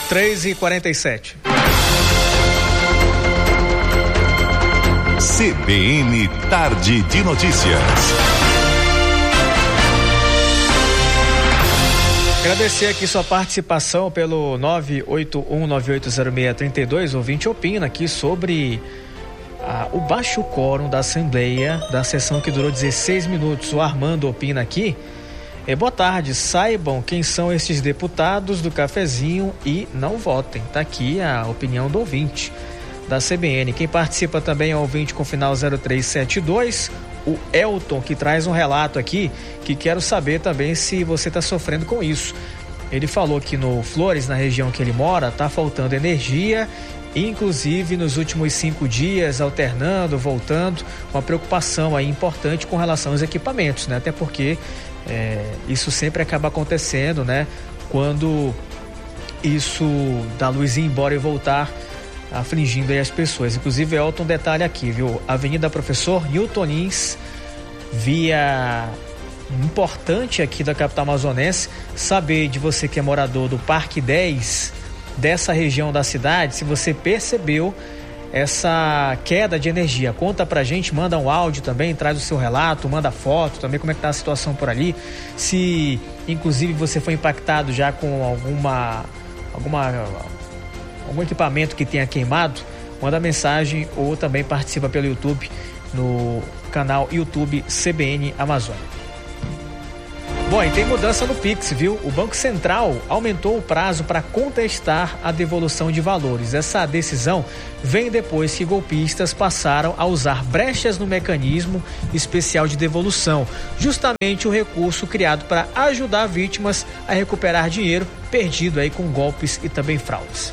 3h47. CBN Tarde de Notícias. Agradecer aqui sua participação pelo 981980632. Ouvinte opina aqui sobre o baixo quórum da Assembleia, da sessão que durou 16 minutos. O Armando opina aqui. Boa tarde, saibam quem são esses deputados do cafezinho e não votem. Tá aqui a opinião do ouvinte da CBN. Quem participa também é o ouvinte com final 0372, o Elton, que traz um relato aqui, que quero saber também se você está sofrendo com isso. Ele falou que no Flores, na região que ele mora, tá faltando energia, inclusive nos últimos 5 dias, alternando, voltando, uma preocupação aí importante com relação aos equipamentos, né? Até porque isso sempre acaba acontecendo, né? Quando isso da luz ir embora e voltar, afligindo aí as pessoas. Inclusive, Elton, detalhe aqui, viu? Avenida Professor Newton Lins, via importante aqui da capital amazonense, saber de você que é morador do Parque 10, dessa região da cidade, se você percebeu essa queda de energia. Conta pra gente, manda um áudio também, traz o seu relato, manda foto também, como é que tá a situação por ali, se inclusive você foi impactado já com algum equipamento que tenha queimado, manda mensagem ou também participa pelo YouTube, no canal YouTube CBN Amazônia. Bom, e tem mudança no Pix, viu? O Banco Central aumentou o prazo para contestar a devolução de valores. Essa decisão vem depois que golpistas passaram a usar brechas no mecanismo especial de devolução, justamente o recurso criado para ajudar vítimas a recuperar dinheiro perdido aí com golpes e também fraudes.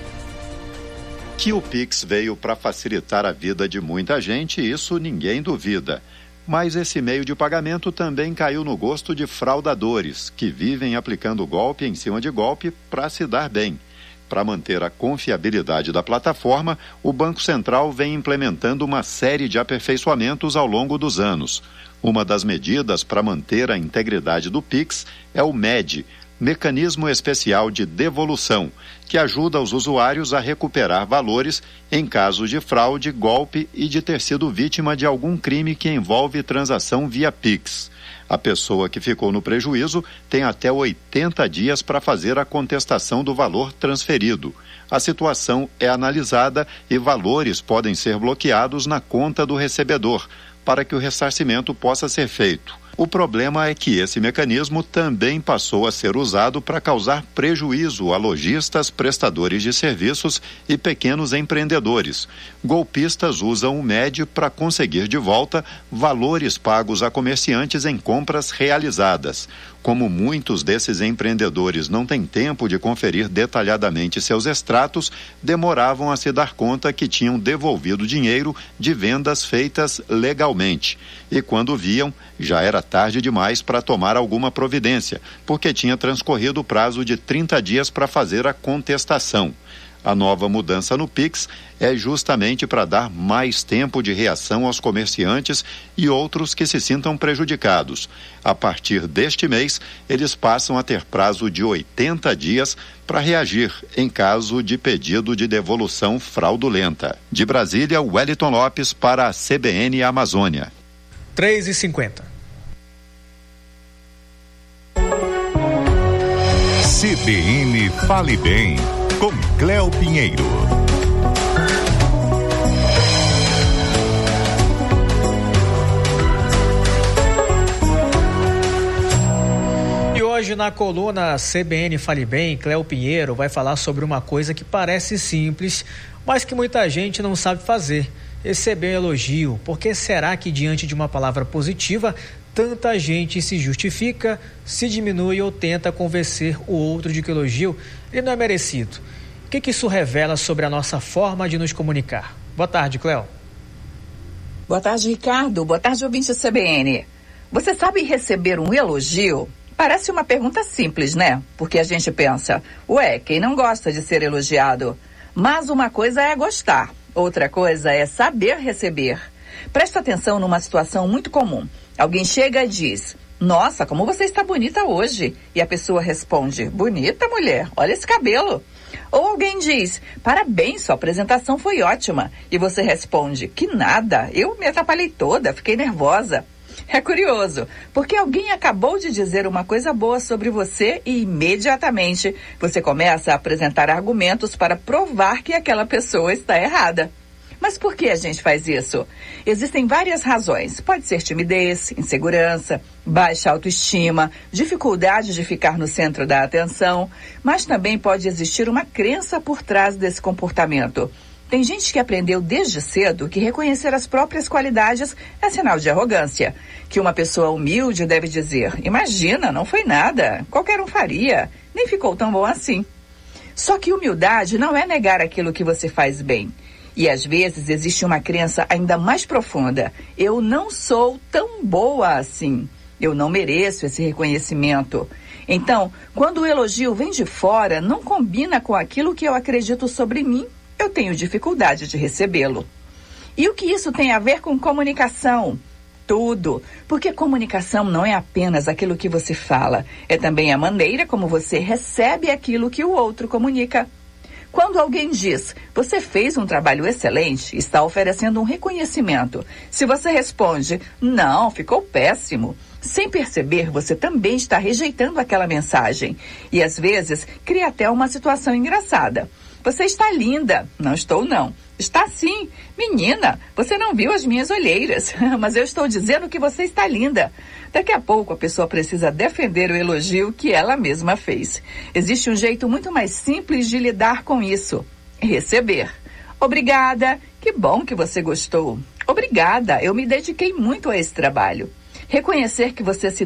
Que o Pix veio para facilitar a vida de muita gente, isso ninguém duvida. Mas esse meio de pagamento também caiu no gosto de fraudadores, que vivem aplicando golpe em cima de golpe para se dar bem. Para manter a confiabilidade da plataforma, o Banco Central vem implementando uma série de aperfeiçoamentos ao longo dos anos. Uma das medidas para manter a integridade do Pix é o MED, Mecanismo Especial de Devolução, que ajuda os usuários a recuperar valores em caso de fraude, golpe e de ter sido vítima de algum crime que envolve transação via Pix. A pessoa que ficou no prejuízo tem até 80 dias para fazer a contestação do valor transferido. A situação é analisada e valores podem ser bloqueados na conta do recebedor, para que o ressarcimento possa ser feito. O problema é que esse mecanismo também passou a ser usado para causar prejuízo a lojistas, prestadores de serviços e pequenos empreendedores. Golpistas usam o MED para conseguir de volta valores pagos a comerciantes em compras realizadas. Como muitos desses empreendedores não têm tempo de conferir detalhadamente seus extratos, demoravam a se dar conta que tinham devolvido dinheiro de vendas feitas legalmente. E quando viam, já era tarde demais para tomar alguma providência, porque tinha transcorrido o prazo de 30 dias para fazer a contestação. A nova mudança no Pix é justamente para dar mais tempo de reação aos comerciantes e outros que se sintam prejudicados. A partir deste mês, eles passam a ter prazo de 80 dias para reagir em caso de pedido de devolução fraudulenta. De Brasília, Wellington Lopes para a CBN Amazônia. 3h50. CBN Fale Bem, com Cléo Pinheiro. E hoje na coluna CBN Fale Bem, Cléo Pinheiro vai falar sobre uma coisa que parece simples, mas que muita gente não sabe fazer: receber elogio. Por que será que diante de uma palavra positiva tanta gente se justifica, se diminui ou tenta convencer o outro de que o elogio ele não é merecido? O que isso revela sobre a nossa forma de nos comunicar? Boa tarde, Cléo. Boa tarde, Ricardo. Boa tarde, ouvinte da CBN. Você sabe receber um elogio? Parece uma pergunta simples, né? Porque a gente pensa, quem não gosta de ser elogiado? Mas uma coisa é gostar, outra coisa é saber receber. Presta atenção numa situação muito comum. Alguém chega e diz: nossa, como você está bonita hoje. E a pessoa responde: bonita, mulher? Olha esse cabelo. Ou alguém diz, parabéns, sua apresentação foi ótima. E você responde, que nada, eu me atrapalhei toda, fiquei nervosa. É curioso, porque alguém acabou de dizer uma coisa boa sobre você e imediatamente você começa a apresentar argumentos para provar que aquela pessoa está errada. Mas por que a gente faz isso? Existem várias razões. Pode ser timidez, insegurança, baixa autoestima, dificuldade de ficar no centro da atenção, mas também pode existir uma crença por trás desse comportamento. Tem gente que aprendeu desde cedo que reconhecer as próprias qualidades é sinal de arrogância. Que uma pessoa humilde deve dizer, imagina, não foi nada, qualquer um faria, nem ficou tão bom assim. Só que humildade não é negar aquilo que você faz bem. E às vezes existe uma crença ainda mais profunda. Eu não sou tão boa assim. Eu não mereço esse reconhecimento. Então, quando o elogio vem de fora, não combina com aquilo que eu acredito sobre mim, eu tenho dificuldade de recebê-lo. E o que isso tem a ver com comunicação? Tudo. Porque comunicação não é apenas aquilo que você fala, é também a maneira como você recebe aquilo que o outro comunica. Quando alguém diz, você fez um trabalho excelente, está oferecendo um reconhecimento. Se você responde, não, ficou péssimo, sem perceber, você também está rejeitando aquela mensagem. E às vezes, cria até uma situação engraçada. Você está linda. Não estou, não. Está sim. Menina, você não viu as minhas olheiras, mas eu estou dizendo que você está linda. Daqui a pouco a pessoa precisa defender o elogio que ela mesma fez. Existe um jeito muito mais simples de lidar com isso. Receber. Obrigada. Que bom que você gostou. Obrigada. Eu me dediquei muito a esse trabalho. Reconhecer que você se